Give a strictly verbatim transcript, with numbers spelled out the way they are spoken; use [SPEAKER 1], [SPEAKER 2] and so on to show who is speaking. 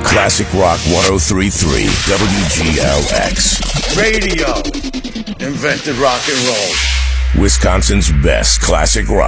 [SPEAKER 1] Classic Rock one oh three point three W G L X.
[SPEAKER 2] Radio invented rock and roll.
[SPEAKER 1] Wisconsin's best classic rock.